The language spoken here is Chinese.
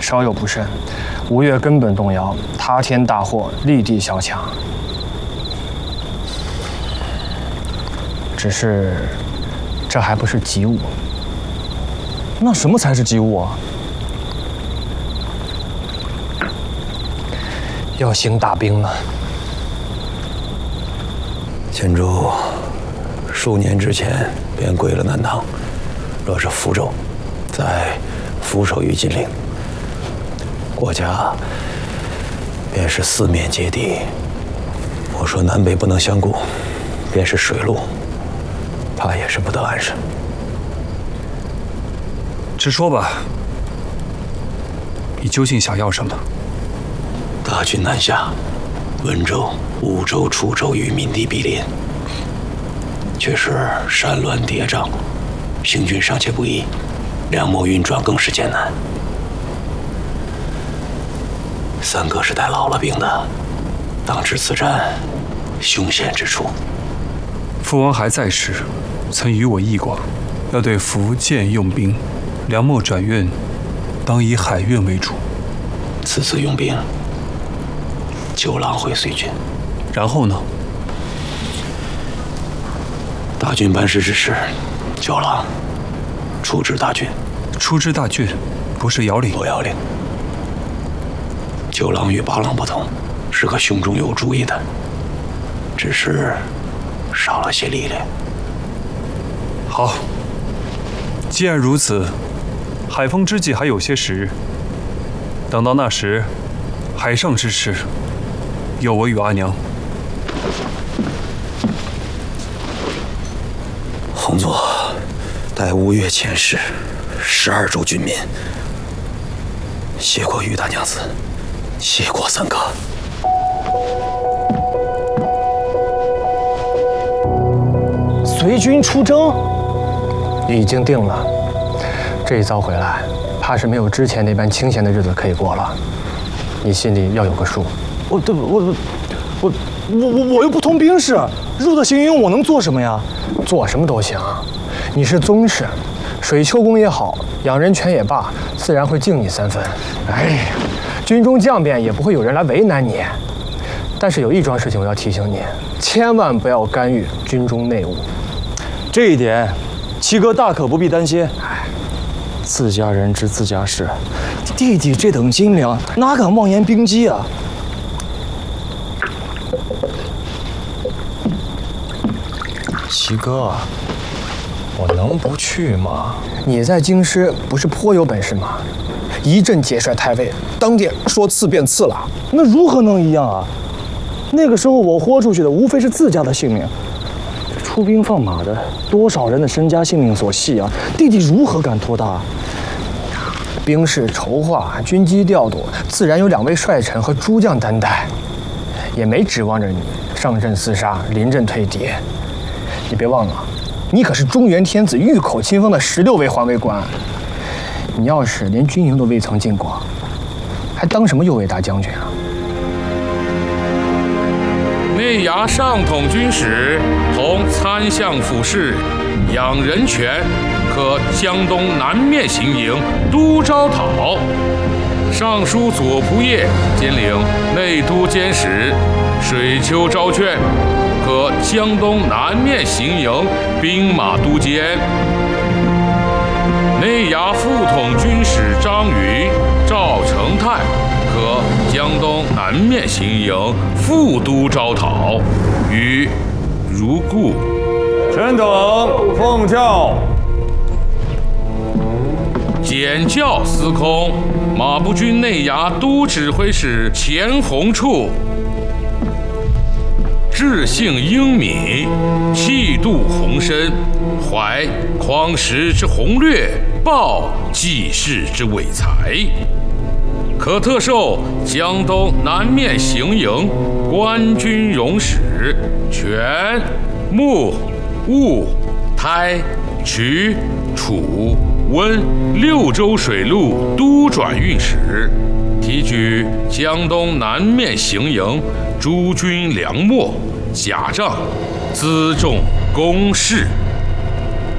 稍有不慎，吴越根本动摇，塌天大祸，立地小强。只是，这还不是急务。 那什么才是急务啊？ 要兴大兵了。 前主数年之前便归了南唐，若是福州，再俯首于金陵，国家便是四面皆敌。我说南北不能相顾，便是水路，怕也是不得安生。 直说吧，你究竟想要什么？ 大军南下，温州、梧州、楚州与闽地毗邻，却是山峦叠嶂，行军尚且不易，粮秣运转更是艰难。三哥是带老了兵的，当知此战凶险之处。 父王还在时，曾与我议过，要对福建用兵，粮秣转运，当以海运为主。 此次用兵，九郎会随军。 然后呢？ 大军班师之时，九郎出知大军。 出知大军，不是遥领。 不遥领。九郎与八郎不同，是个胸中有主意的，只是少了些历练。 好，既然如此，海风之际还有些时日。等到那时，海上之事，有我与阿娘。 洪佐待吴越遣使12州军民，谢过于大娘子，谢过三哥。 随军出征，已经定了。这一遭回来，怕是没有之前那般清闲的日子可以过了。你心里要有个数。 我又不通兵事，入得行营，我能做什么呀？ 做什么都行。你是宗室，水丘宫也好，养人泉也罢，自然会敬你3分。哎呀，军中将变也不会有人来为难你。但是有一桩事情我要提醒你，千万不要干预军中内务。 这一点，七哥大可不必担心。自家人知自家事，弟弟这等斤两，哪敢妄言兵机啊？七哥，我能不去吗？ 你在京师不是颇有本事吗？一阵节帅太尉，当殿说赐便赐了。 那如何能一样啊？那个时候我豁出去的无非是自家的性命，出兵放马的多少人的身家性命所系啊！弟弟如何敢托大？ 兵事筹划、军机调度，自然有2位帅臣和诸将担待，也没指望着你上阵厮杀、临阵退敌。你别忘了，你可是中原天子御口亲封的16位环卫官。你要是连军营都未曾进过，还当什么右卫大将军啊？ 内衙上统军使同参相府事养人权，可江东南面行营都招讨。尚书左仆射兼领内都监使水丘招劝，可江东南面行营兵马都监。内衙副统军使张宇、赵成泰，可江东南面行营副都招讨。与如故。 臣等奉教。 检校司空马步军内衙都指挥使钱弘处，志性英敏，气度宏深，怀匡时之宏略，抱济世之伟才，可特授江东南面行营官军容使，权、穆、兀、台、衢、楚、温6州水路都转运使，提举江东南面行营诸军粮秣、甲仗，辎重公事。